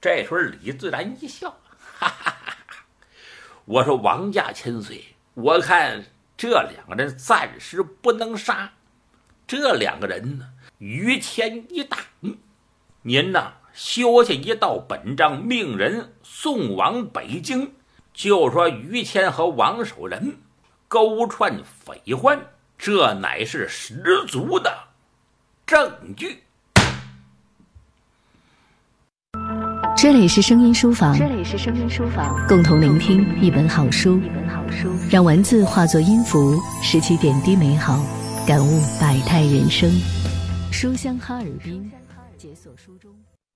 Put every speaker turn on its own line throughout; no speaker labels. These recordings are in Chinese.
这时候李自然一笑，哈哈哈哈，我说王家千岁，我看这两个人暂时不能杀，这两个人呢于谦一党，您呢修下一道本章，命人送往北京，就说于谦和王守仁勾串匪患，这乃是十足的证据。
这里是声音书房，共同聆听一本好书，让文字化作音符，拾起点滴美好，感悟百态人生。书香哈尔滨，解锁书中。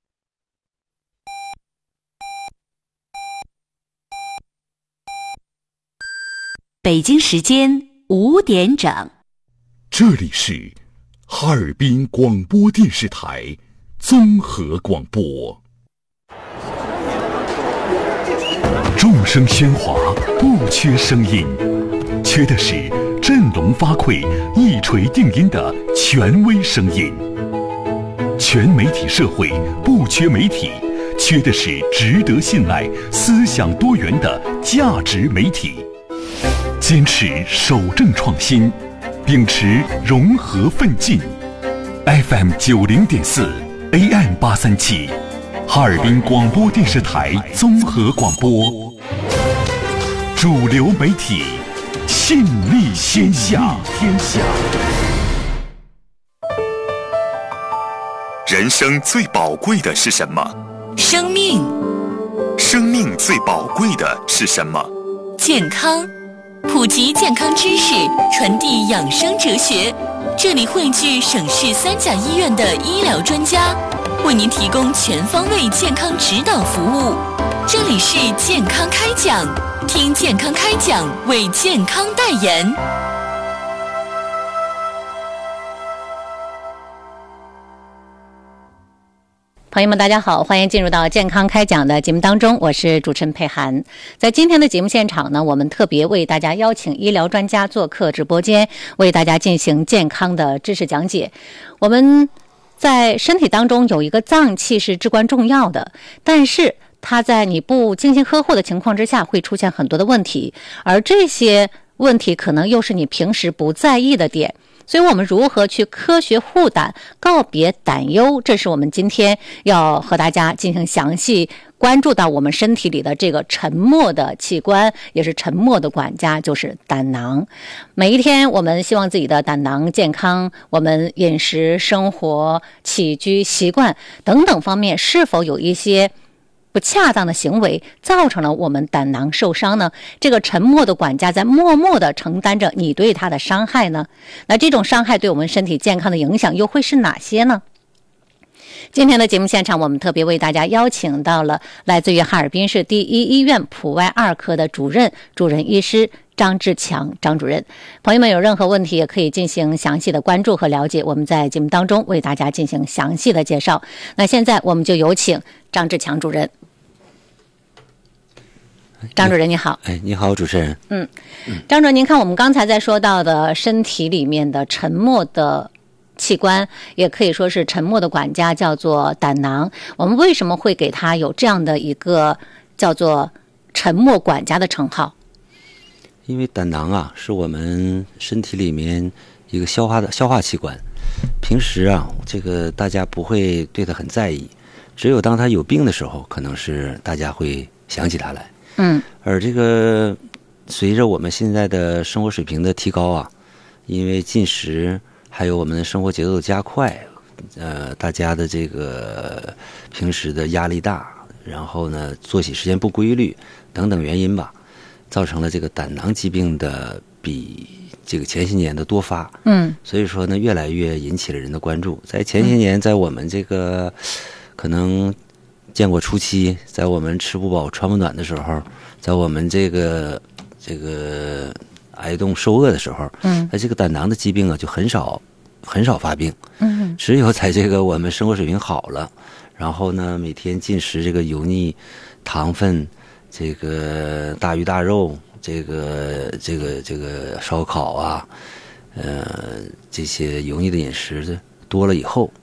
北京时间5点整，
这里是哈尔滨广播电视台综合广播。众声喧哗，不缺声音，缺的是振聋发聩、一锤定音的权威声音。全媒体社会不缺媒体，缺的是值得信赖、思想多元的价值媒体。坚持守正创新，秉持融合奋进。FM 90.4 AM 837，哈尔滨广播电视台综合广播。主流媒体，信力天下。人生最宝贵的是什么？
生命。
生命最宝贵的是什么？
健康。普及健康知识，传递养生哲学。这里汇聚省市3甲医院的医疗专家，为您提供全方位健康指导服务。这里是健康开讲，听健康开讲，为健康代言。朋友们大家好，欢迎进入到健康开讲的节目当中，我是主持人佩涵。在今天的节目现场呢，我们特别为大家邀请医疗专家做客直播间，为大家进行健康的知识讲解。我们在身体当中有一个脏器是至关重要的，但是它在你不精心呵护的情况之下会出现很多的问题，而这些问题可能又是你平时不在意的点。所以我们如何去科学护胆，告别胆忧，这是我们今天要和大家进行详细关注到我们身体里的这个沉默的器官，也是沉默的管家，就是胆囊。每一天我们希望自己的胆囊健康，我们饮食、生活、起居习惯等等方面是否有一些不恰当的行为造成了我们胆囊受伤呢？这个沉默的管家在默默地承担着你对他的伤害呢？那这种伤害对我们身体健康的影响又会是哪些呢？今天的节目现场，我们特别为大家邀请到了来自于哈尔滨市第一医院普外2科的主任医师张志强张主任。朋友们有任何问题也可以进行详细的关注和了解，我们在节目当中为大家进行详细的介绍。那现在我们就有请张志强主任。张主任你好。
你好主持人。
张主任，您看我们刚才在说到的身体里面的沉默的器官，也可以说是沉默的管家，叫做胆囊。我们为什么会给它有这样的一个叫做沉默管家的称号？
因为胆囊啊是我们身体里面一个消化器官，平时啊这个大家不会对它很在意，只有当它有病的时候，可能是大家会想起它来。而这个随着我们现在的生活水平的提高啊，因为进食还有我们的生活节奏的加快，大家的这个平时的压力大，然后呢作息时间不规律等等原因吧，造成了这个胆囊疾病的比这个前些年的多发。所以说呢越来越引起了人的关注。在前些年，在我们这个可能建国初期，在我们吃不饱穿不暖的时候，在我们这个挨冻受饿的时候，那这个胆囊的疾病啊就很少发病。只有在这个我们生活水平好了，然后呢每天进食这个油腻、糖分、这个大鱼大肉、这个烧烤啊，这些油腻的饮食多了以后，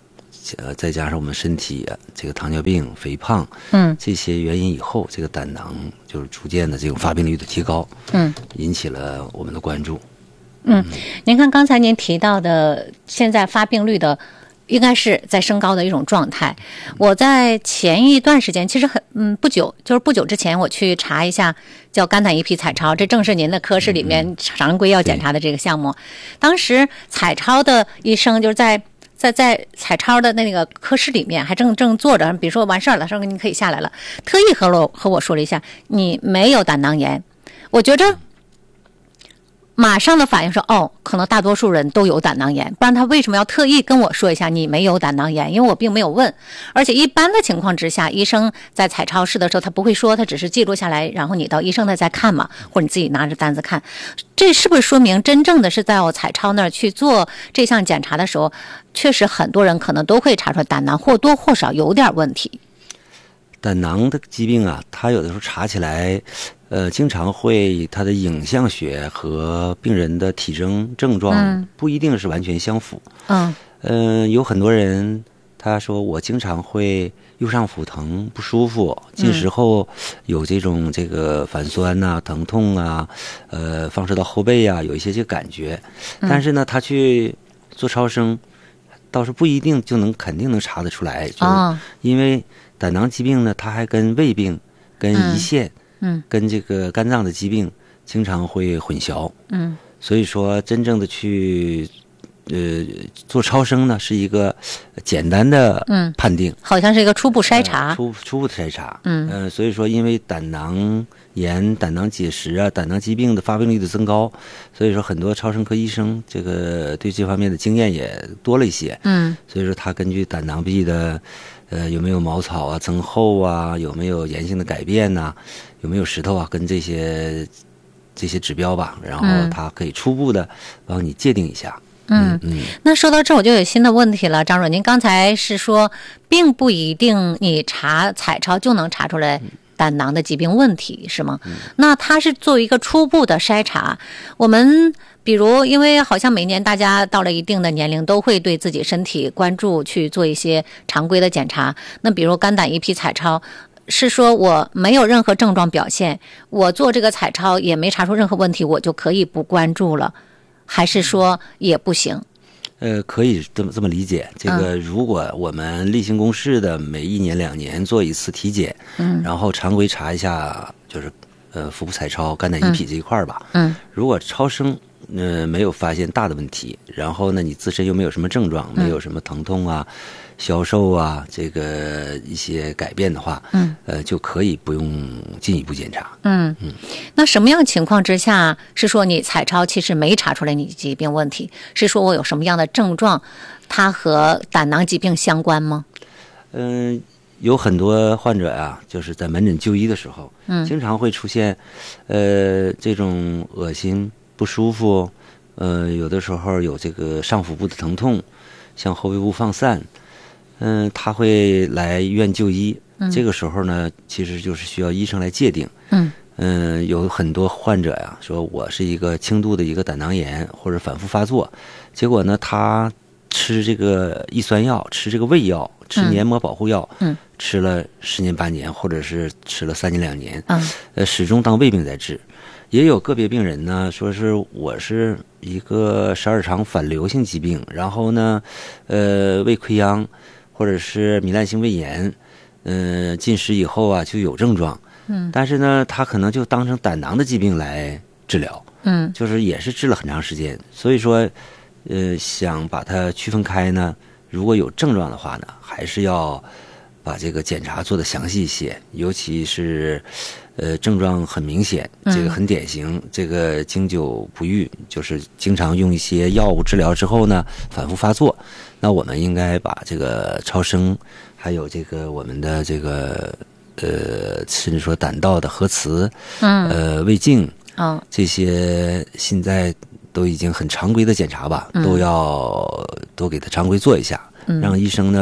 再加上我们身体这个糖尿病、肥胖，这些原因以后，这个胆囊就是逐渐的这种发病率的提高，引起了我们的关注。
您看刚才您提到的，现在发病率的应该是在升高的一种状态。我在前一段时间，其实不久之前，我去查一下叫肝胆胰脾彩超，这正是您的科室里面常规要检查的这个项目。当时彩超的医生就是在彩超的那个科室里面还正坐着，比如说完事儿了，说你可以下来了，特意和我说了一下，你没有胆囊炎。我觉着马上的反应说，可能大多数人都有胆囊炎，不然他为什么要特意跟我说一下你没有胆囊炎？因为我并没有问，而且一般的情况之下，医生在彩超室的时候他不会说，他只是记录下来，然后你到医生那再看嘛，或者你自己拿着单子看。这是不是说明真正的是在我彩超那儿去做这项检查的时候，确实很多人可能都会查出来胆囊或多或少有点问题？
胆囊的疾病啊，它有的时候查起来经常会它的影像学和病人的体征症状不一定是完全相符。有很多人他说我经常会右上腹疼不舒服，进食后有这个反酸呐、疼痛啊，放射到后背啊，有一些这个感觉。但是呢，他去做超声，倒是不一定就肯定能查得出来，就是因为胆囊疾病呢，它还跟胃病、跟胰腺。跟这个肝脏的疾病经常会混淆，所以说真正的去做超声呢，是一个简单的判定，
好像是一个初步筛查，
初步的筛查，所以说因为胆囊炎、胆囊结石啊、胆囊疾病的发病率的增高，所以说很多超声科医生这个对这方面的经验也多了一些，所以说他根据胆囊壁的有没有毛草啊、增厚啊，有没有炎性的改变呐、有没有石头啊，跟这些指标吧，然后他可以初步的帮你界定一下。
那说到这我就有新的问题了，张主任，您刚才是说并不一定你查彩超就能查出来胆囊的疾病问题是吗？那它是作为一个初步的筛查，我们比如因为好像每年大家到了一定的年龄都会对自己身体关注，去做一些常规的检查，那比如肝胆胰脾彩超是说我没有任何症状表现，我做这个彩超也没查出任何问题，我就可以不关注了，还是说也不行？
可以这么理解。这个如果我们例行公事的每1年2年做一次体检，然后常规查一下，就是腹部彩超、肝胆胰脾这一块吧。如果超声没有发现大的问题，然后呢你自身又没有什么症状，没有什么疼痛啊、消瘦啊，这个一些改变的话，就可以不用进一步检查。
那什么样情况之下是说你彩超其实没查出来你疾病问题，是说我有什么样的症状，它和胆囊疾病相关吗？
有很多患者啊，就是在门诊就医的时候，经常会出现这种恶心不舒服，有的时候有这个上腹部的疼痛，向后背部放散，他会来医院就医。这个时候呢，其实就是需要医生来界定。有很多患者呀，说我是一个轻度的一个胆囊炎或者反复发作，结果呢，他吃这个抑酸药、吃这个胃药、吃黏膜保护药，吃了10年8年，或者是吃了3年2年，始终当胃病在治。也有个别病人呢，说是我是一个十二肠反流性疾病，然后呢，胃溃疡或者是糜烂性胃炎，进食以后啊就有症状，但是呢，他可能就当成胆囊的疾病来治疗，就是也是治了很长时间，所以说，想把它区分开呢，如果有症状的话呢，还是要把这个检查做得详细一些，尤其是症状很明显，这个很典型，这个经久不愈，就是经常用一些药物治疗之后呢，反复发作，那我们应该把这个超声，还有这个我们的这个甚至说胆道的核磁，胃镜，这些现在都已经很常规的检查吧，都给它常规做一下，让医生呢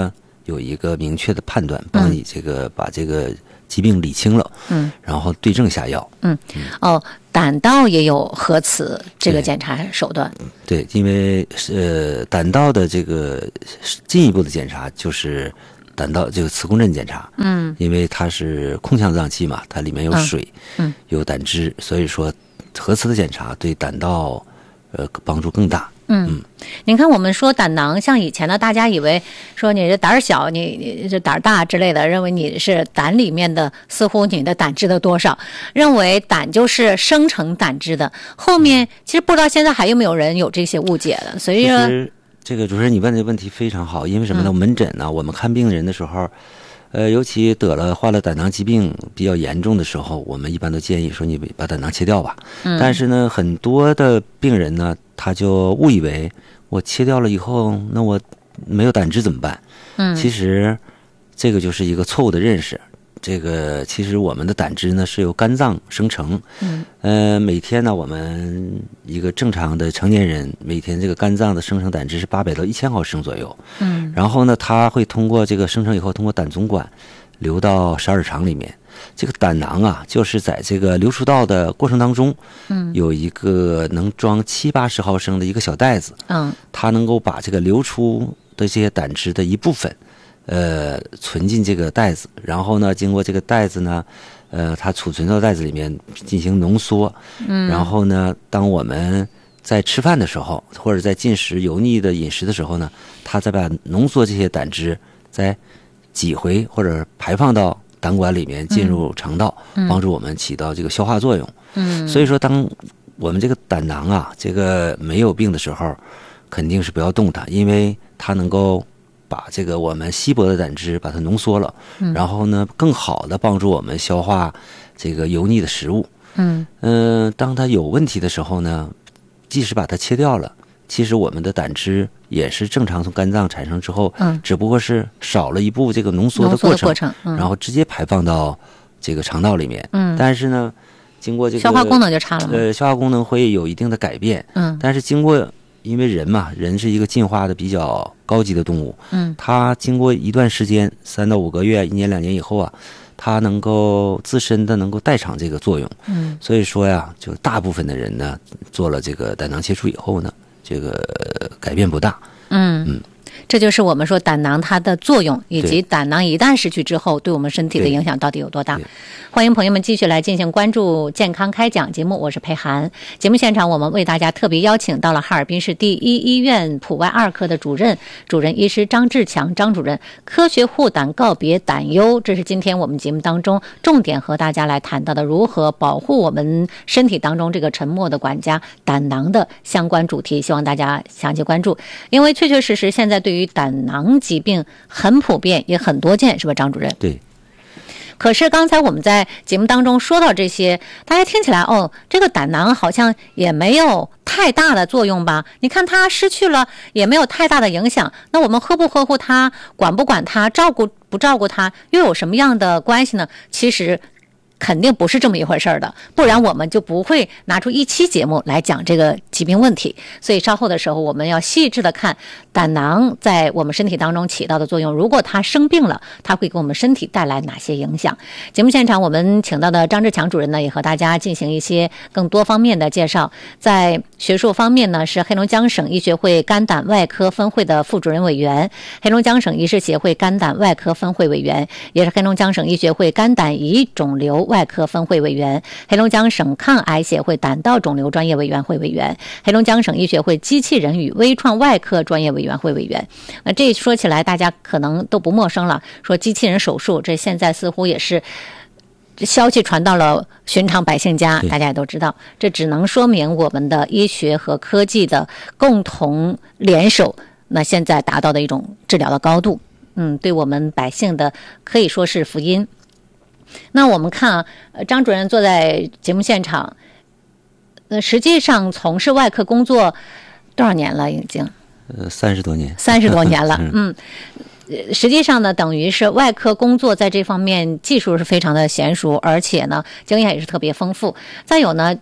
有一个明确的判断，帮你这个把这个疾病理清了，然后对症下药。
胆道也有核磁这个检查手段。
对，因为胆道的这个进一步的检查就是胆道这个磁共振检查。因为它是空腔脏器嘛，它里面有水，有胆汁，所以说核磁的检查对胆道帮助更大。
您看我们说胆囊，像以前的大家以为说你这胆儿小，你这胆儿大之类的，认为你是胆里面的，似乎你的胆汁的多少，认为胆就是生成胆汁的。后面其实不知道现在还有没有人有这些误解的，所以说
这个主持人你问的问题非常好，因为什么呢？门诊呢，我们看病人的时候，尤其患了胆囊疾病比较严重的时候，我们一般都建议说你把胆囊切掉吧。但是呢，很多的病人呢，他就误以为我切掉了以后，那我没有胆汁怎么办？其实这个就是一个错误的认识。这个其实我们的胆汁呢是由肝脏生成。每天呢，我们一个正常的成年人每天这个肝脏的生成胆汁是800到1000毫升左右。然后呢，它会通过这个生成以后，通过胆总管流到十二指肠里面。这个胆囊啊，就是在这个流出道的过程当中，有一个能装70-80毫升的一个小袋子。它能够把这个流出的这些胆汁的一部分存进这个袋子，然后呢，经过这个袋子呢，它储存到袋子里面进行浓缩。然后呢，当我们在吃饭的时候，或者在进食油腻的饮食的时候呢，它再把浓缩这些胆汁再挤回或者排放到胆管里面，进入肠道，帮助我们起到这个消化作用。所以说，当我们这个胆囊啊，这个没有病的时候，肯定是不要动它，因为它能够把这个我们稀薄的胆汁把它浓缩了，然后呢，更好的帮助我们消化这个油腻的食物。当它有问题的时候呢，即使把它切掉了，其实我们的胆汁也是正常从肝脏产生之后，只不过是少了一步这个浓缩的过程，然后直接排放到这个肠道里面。但是呢，经过这个
消化功能就差了吗？
消化功能会有一定的改变。但是经过因为人嘛，人是一个进化的比较高级的动物。它经过一段时间，3到5个月、1年2年以后啊，它能够自身的能够代偿这个作用。所以说呀，就大部分的人呢，做了这个胆囊切除以后呢，这个改变不大。
这就是我们说胆囊它的作用，以及胆囊一旦失去之后对我们身体的影响到底有多大。欢迎朋友们继续来进行关注健康开讲节目，我是佩涵。节目现场我们为大家特别邀请到了哈尔滨市第一医院普外2科的主任医师张志强张主任，科学护胆，告别胆忧，这是今天我们节目当中重点和大家来谈到的如何保护我们身体当中这个沉默的管家胆囊的相关主题，希望大家详细关注。因为确确实实现在对于胆囊疾病很普遍也很多见，是吧张主任？
对。
可是刚才我们在节目当中说到这些，大家听起来这个胆囊好像也没有太大的作用吧？你看它失去了也没有太大的影响，那我们呵不呵护它，管不管它，照顾不照顾它，又有什么样的关系呢？其实肯定不是这么一回事的，不然我们就不会拿出一期节目来讲这个疾病问题。所以稍后的时候我们要细致的看胆囊在我们身体当中起到的作用，如果它生病了，它会给我们身体带来哪些影响。节目现场我们请到的张志强主任呢，也和大家进行一些更多方面的介绍。在学术方面呢，是黑龙江省医学会肝胆外科分会的副主任委员，黑龙江省医师协会肝胆外科分会委员，也是黑龙江省医学会肝胆胰肿瘤外科分会委员，黑龙江省抗癌协会胆道肿瘤专业委员会委员，黑龙江省医学会机器人与微创外科专业委员会委员。那这说起来大家可能都不陌生了，说机器人手术，这现在似乎也是消息传到了寻常百姓家，大家也都知道，这只能说明我们的医学和科技的共同联手，那现在达到的一种治疗的高度，对我们百姓的可以说是福音。那我们看啊，张主任坐在节目现场，实际上从事外科工作多少年了？已经
30多年
，30多年了。实际上呢，等于是外科工作在这方面技术是非常的娴熟，而且呢，经验也是特别丰富。再有呢，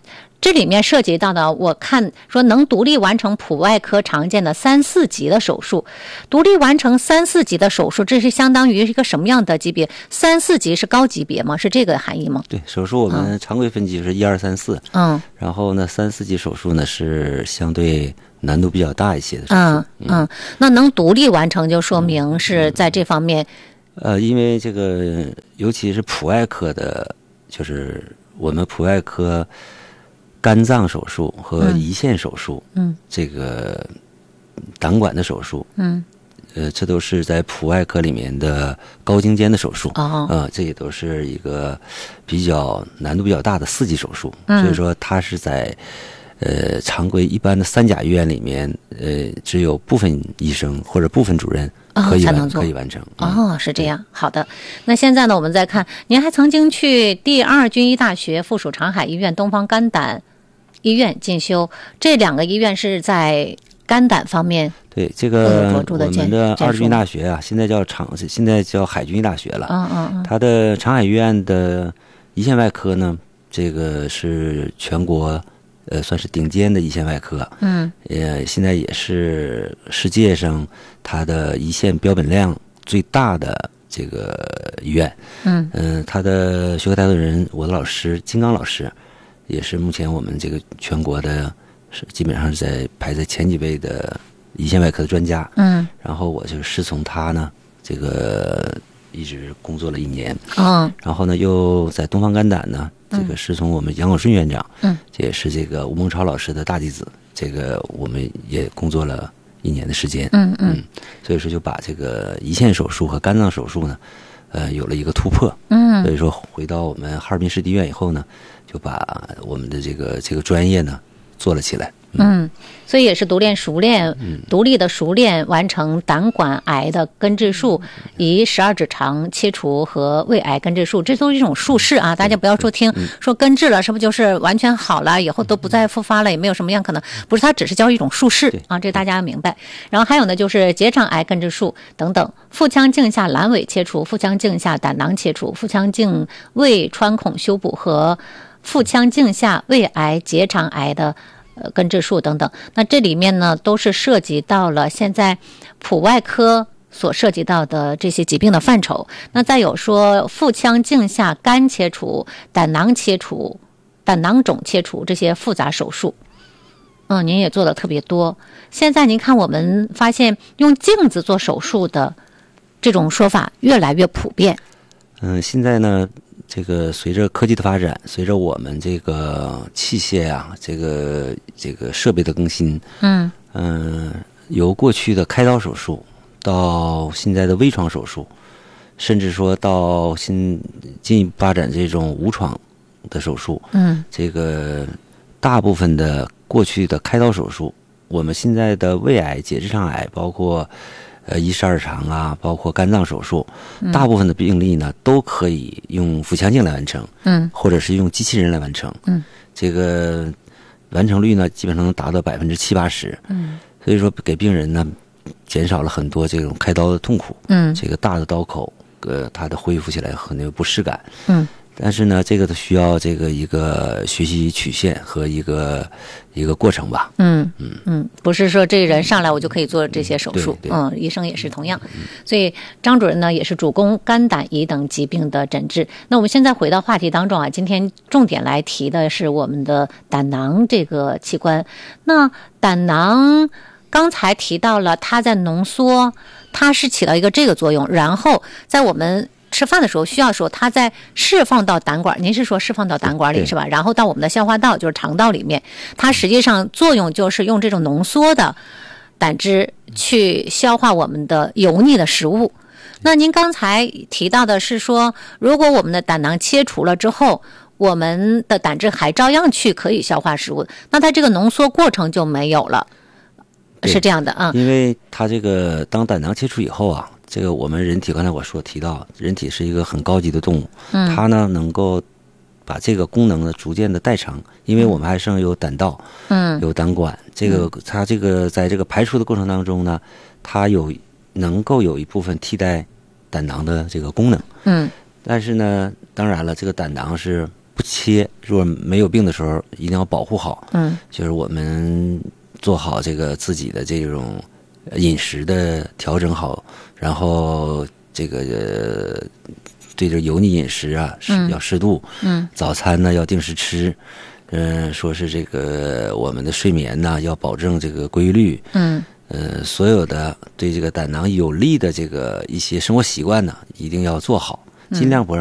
这里面涉及到的，我看说能独立完成普外科常见的3、4级的手术，独立完成3、4级的手术，这是相当于一个什么样的级别？3、4级是高级别吗？是这个含义吗？
对，手术我们常规分级是1、2、3、4，然后呢3、4级手术呢是相对难度比较大一些的手术。
那能独立完成就说明是在这方面。
因为这个尤其是普外科的，就是我们普外科肝脏手术和胰腺手术，这个胆管的手术，这都是在普外科里面的高精尖的手术，这也都是一个难度比较大的4级手术，所以说它是在常规一般的3甲医院里面，只有部分医生或者部分主任可以完成。
是这样。好的，那现在呢，我们再看，您还曾经去第2军医大学附属长海医院东方肝胆医院进修，这2个医院是在肝胆方面。
对，这个我们的2军医大学啊，现在叫海军医大学了。它的长海医院的胰腺外科呢，这个是全国算是顶尖的胰腺外科。现在也是世界上它的胰腺标本量最大的这个医院。他的学科带头人，我的老师金刚老师，也是目前我们这个全国的基本上是排在前几位的胰腺外科的专家。然后我就师从他呢，这个一直工作了1年。然后呢，又在东方肝胆呢，这个师从我们杨广顺院长，这也是这个吴孟超老师的大弟子，这个我们也工作了1年的时间。所以说就把这个胰腺手术和肝脏手术呢，有了一个突破。所以说回到我们哈尔滨市第一院以后呢，就把我们的这个专业呢做了起来。
所以也是独立的熟练完成胆管癌的根治术，以12指肠切除和胃癌根治术，这都是一种术式啊！大家不要说说根治了，是不是就是完全好了，以后都不再复发了，也没有什么样可能？不是，它只是叫一种术式啊，这大家要明白。然后还有呢，就是结肠癌根治术等等，腹腔镜下阑尾切除、腹腔镜下胆囊切除、腹腔镜胃穿孔修补和腹腔镜下胃癌、结肠癌的根治术等等。那这里面呢，都是涉及到了现在普外科所涉及到的这些疾病的范畴。那再有说腹腔镜下肝切除、胆囊切除、胆囊肿切除这些复杂手术，您也做的特别多。现在您看，我们发现用镜子做手术的这种说法越来越普遍。
现在呢，这个随着科技的发展，随着我们这个器械啊，这个设备的更新，由过去的开刀手术到现在的微创手术，甚至说到进一步发展这种无创的手术，这个大部分的过去的开刀手术，我们现在的胃癌、结直肠癌，包括12肠啊，包括肝脏手术，大部分的病例呢都可以用腹腔镜来完成，或者是用机器人来完成，这个完成率呢基本上能达到70%、80%，所以说给病人呢减少了很多这种开刀的痛苦，这个大的刀口，它的恢复起来很有不适感，但是呢，这个都需要这个一个学习曲线和一个过程吧。
不是说这人上来我就可以做这些手术，医生也是同样。所以张主任呢也是主攻肝胆胰等疾病的诊治。那我们现在回到话题当中啊，今天重点来提的是我们的胆囊这个器官。那胆囊刚才提到了它在浓缩，它是起到一个这个作用，然后在我们吃饭的时候需要说它在释放到胆管，您是说释放到胆管里是吧？然后到我们的消化道，就是肠道里面，它实际上作用就是用这种浓缩的胆汁去消化我们的油腻的食物。那您刚才提到的是说，如果我们的胆囊切除了之后，我们的胆汁还照样去可以消化食物，那它这个浓缩过程就没有了，是这样的啊？
因为它这个当胆囊切除以后啊，这个我们人体刚才我提到，人体是一个很高级的动物，它呢能够把这个功能呢逐渐的代偿，因为我们还剩有胆道，有胆管，这个它这个在这个排出的过程当中呢，它能够有一部分替代胆囊的这个功能，但是呢，当然了，这个胆囊是不切，如果没有病的时候一定要保护好。就是我们做好这个自己的这种饮食的调整好，然后这个对这油腻饮食啊要适度。早餐呢要定时吃。说是这个我们的睡眠呢要保证这个规律。所有的对这个胆囊有利的这个一些生活习惯呢一定要做好，尽量不